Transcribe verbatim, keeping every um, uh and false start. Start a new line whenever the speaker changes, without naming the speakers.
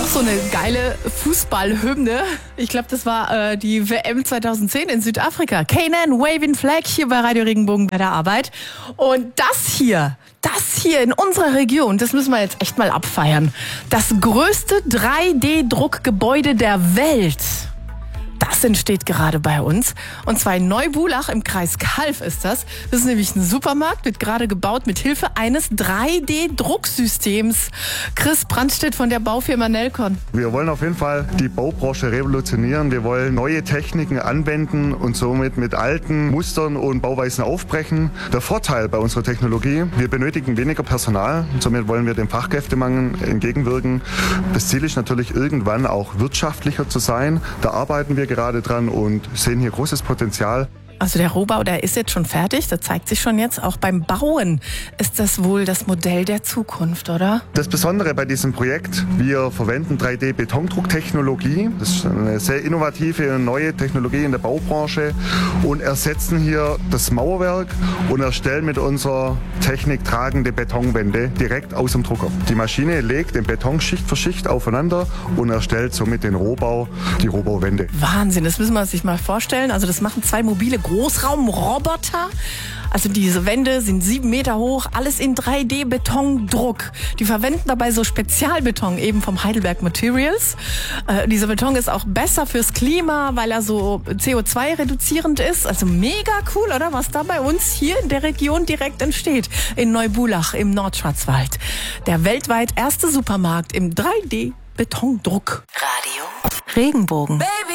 so eine geile Fußballhymne. Ich glaube, das war äh, die W M zweitausendzehn in Südafrika. Canaan Waving Flag hier bei Radio Regenbogen bei der Arbeit. Und das hier, das hier in unserer Region, das müssen wir jetzt echt mal abfeiern. Das größte drei D Druckgebäude der Welt. Das entsteht gerade bei uns. Und zwar in Neubulach im Kreis Calw ist das. Das ist nämlich ein Supermarkt, wird gerade gebaut mit Hilfe eines drei D Drucksystems. Chris Brandstedt von der Baufirma Nelcon.
Wir wollen auf jeden Fall die Baubranche revolutionieren. Wir wollen neue Techniken anwenden und somit mit alten Mustern und Bauweisen aufbrechen. Der Vorteil bei unserer Technologie, wir benötigen weniger Personal. Und somit wollen wir dem Fachkräftemangel entgegenwirken. Das Ziel ist natürlich irgendwann auch wirtschaftlicher zu sein. Da arbeiten wir gerade dran und sehen hier großes Potenzial.
Also der Rohbau, der ist jetzt schon fertig, das zeigt sich schon jetzt. Auch beim Bauen ist das wohl das Modell der Zukunft, oder?
Das Besondere bei diesem Projekt, wir verwenden drei D Betondrucktechnologie. Das ist eine sehr innovative und neue Technologie in der Baubranche und ersetzen hier das Mauerwerk und erstellen mit unserer Technik tragende Betonwände direkt aus dem Drucker. Die Maschine legt den Beton Schicht für Schicht aufeinander und erstellt somit den Rohbau, die Rohbauwände.
Wahnsinn, das müssen wir sich mal vorstellen. Also das machen zwei mobile Großraumroboter. Also diese Wände sind sieben Meter hoch, alles in drei D Betondruck. Die verwenden dabei so Spezialbeton eben vom Heidelberg Materials. Äh, dieser Beton ist auch besser fürs Klima, weil er so C O zwei reduzierend ist. Also mega cool, oder? Was da bei uns hier in der Region direkt entsteht. In Neubulach im Nordschwarzwald. Der weltweit erste Supermarkt im drei D Betondruck.
Radio Regenbogen. Baby.